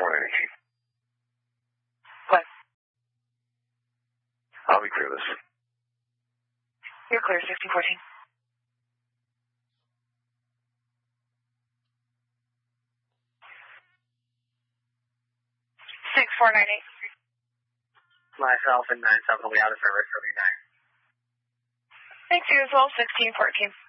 16490. What? I'll be clear this. You're clear, 1614. 6498. Myself and 97 will be out of service early 9. Thanks, you as well, 1614.